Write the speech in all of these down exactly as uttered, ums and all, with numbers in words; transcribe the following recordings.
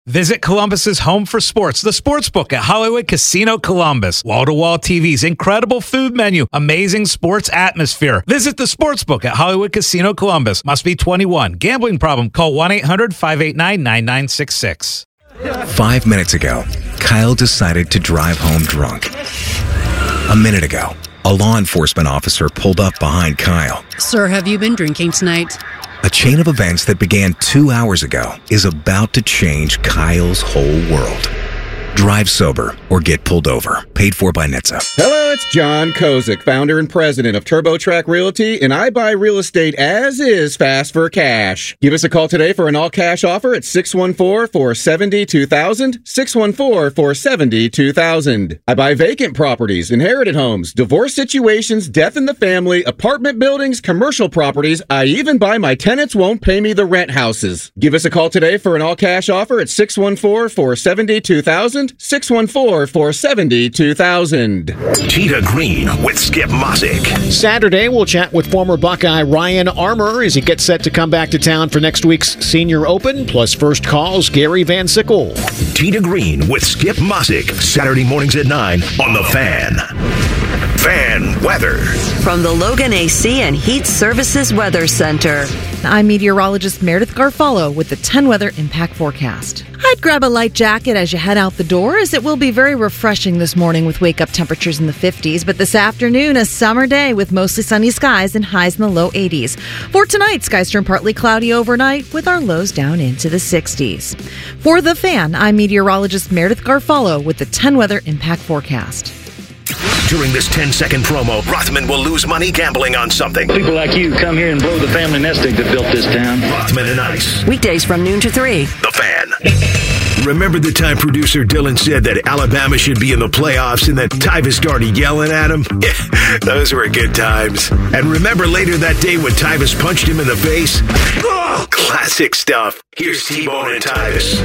Visit Columbus's home for sports, the Sportsbook at Hollywood Casino Columbus. Wall-to-wall T Vs, incredible food menu, amazing sports atmosphere. Visit the Sportsbook at Hollywood Casino Columbus. Must be twenty-one. Gambling problem? Call one eight hundred five eight nine nine nine six six. Five minutes ago, Kyle decided to drive home drunk. A minute ago, a law enforcement officer pulled up behind Kyle. Sir, have you been drinking tonight? A chain of events that began two hours ago is about to change Kyle's whole world. Drive sober or get pulled over. Paid for by N H T S A. Hello, it's John Kozik, founder and president of TurboTrack Realty, and I buy real estate as is fast for cash. Give us a call today for an all-cash offer at six one four, four seven zero, two thousand, six one four, four seven zero, two thousand. I buy vacant properties, inherited homes, divorce situations, death in the family, apartment buildings, commercial properties. I even buy my tenants won't pay me the rent houses. Give us a call today for an all-cash offer at six one four, four seven zero, two thousand, six one four, four seven zero, two thousand. Tita Green with Skip Mosick. Saturday, we'll chat with former Buckeye Ryan Armour as he gets set to come back to town for next week's Senior Open, plus First Call's Gary Van Sickle. Tita Green with Skip Mosick, Saturday mornings at nine on The Fan. Fan weather. From the Logan A C and Heat Services Weather Center. I'm meteorologist Meredith Garfalo with the ten weather impact forecast. I'd grab a light jacket as you head out the door, as it will be very refreshing this morning with wake-up temperatures in the fifties. But this afternoon, a summer day with mostly sunny skies and highs in the low eighties. For tonight, skies turn partly cloudy overnight with our lows down into the sixties. For The Fan, I'm meteorologist Meredith Garfalo with the ten weather impact forecast. During this ten-second promo, Rothman will lose money gambling on something. People like you come here and blow the family nest egg that built this town. Rothman and Ice. Weekdays from noon to three. The Fan. Remember the time producer Dylan said that Alabama should be in the playoffs and that Tyvus started yelling at him? Yeah, those were good times. And remember later that day when Tyvus punched him in the face? Oh, classic stuff. Here's T-Bone and Tyvus.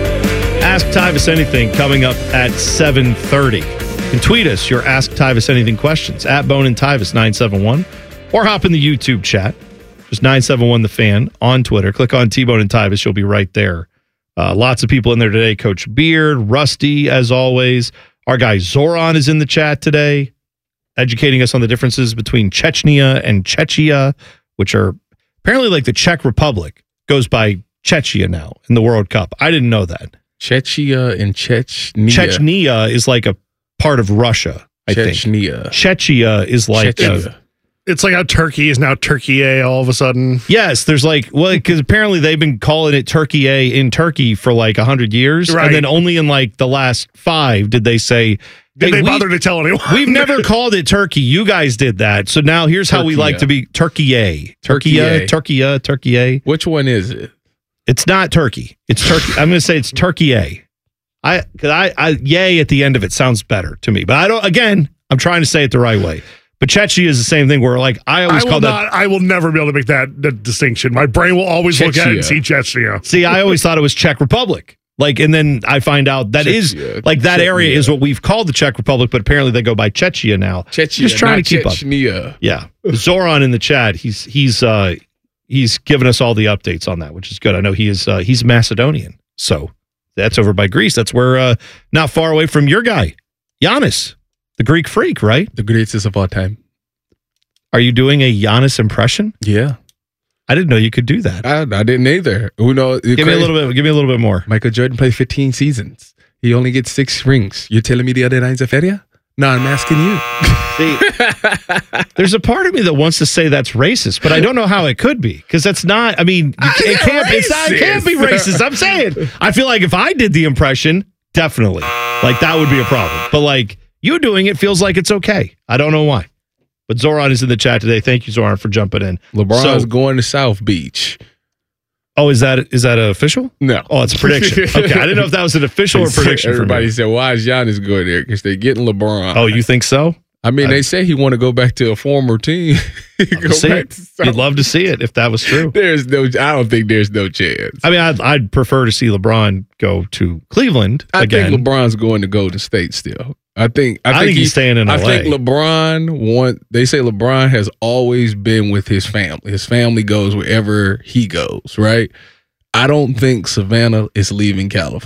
Ask Tyvus Anything coming up at seven thirty. You can tweet us your Ask Tyvus Anything questions at Bone and Tyvus nine seven one, or hop in the YouTube chat. Just nine seven one The Fan on Twitter. Click on T-Bone and Tyvus. You'll be right there. Uh, lots of people in there today. Coach Beard, Rusty, as always. Our guy Zoran is in the chat today, educating us on the differences between Chechnya and Czechia, which are apparently like the Czech Republic goes by Czechia now in the World Cup. I didn't know that. Czechia and Chechnya. Chechnya is like a part of Russia, I Chechnya. think. Chechnya is like... Chechnya. A, it's like how Turkey is now Turkey all of a sudden. Yes, there's like... Well, because apparently they've been calling it Turkey in Turkey for like one hundred years. Right. And then only in like the last five did they say... Did hey, they bother we, to tell anyone? We've never called it Turkey. You guys did that. So now here's how Turkey-a. we like to be Turkey. Turkey-a. Turkey, Turkey. Which one is it? It's not Turkey. It's Turkey. I'm going to say it's Turkey. I, cause I, I, yay at the end of it sounds better to me, but I don't, again, I'm trying to say it the right way. But Chechnya is the same thing where like, I always I call not, that. I will never be able to make that, that distinction. My brain will always Chechnya. look at it and see Chechnya. See, I always thought it was Czech Republic. Like, and then I find out that Chechnya. is like that Chechnya. area is what we've called the Czech Republic, but apparently they go by Chechnya now. Chechnya, Just trying to keep Chechnya. up. Yeah. Zoran in the chat, he's, he's, uh, he's given us all the updates on that, which is good. I know he is, uh, he's Macedonian. So that's over by Greece. That's where, uh, not far away from your guy, Giannis, the Greek freak, right? The greatest of all time. Are you doing a Giannis impression? Yeah. I didn't know you could do that. I, I didn't either. Who knows? Give me a little bit. Give me a little bit more. Michael Jordan played fifteen seasons. He only gets six rings. You're telling me the other nine's a feria? No, I'm asking you. See, there's a part of me that wants to say that's racist, but I don't know how it could be because that's not. I mean, you, it can't. It's not, it can't be racist. I'm saying. I feel like if I did the impression, definitely, like that would be a problem. But like you doing it feels like it's okay. I don't know why. But Zoran is in the chat today. Thank you, Zoran, for jumping in. LeBron's so, going to South Beach. Oh, is that is that official? No. Oh, it's a prediction. Okay, I didn't know if that was an official or prediction. Everybody for said, "Why is Giannis going there?" Because they're getting LeBron. Oh, you think so? I mean, I, they say he want to go back to a former team. go see back it. You'd love to see it if that was true. There's no. I don't think there's no chance. I mean, I'd, I'd prefer to see LeBron go to Cleveland I again. think LeBron's going to Golden State still. I think. I, I think, think he, he's staying in I L A. think LeBron want. They say LeBron has always been with his family. His family goes wherever he goes. Right. I don't think Savannah is leaving California.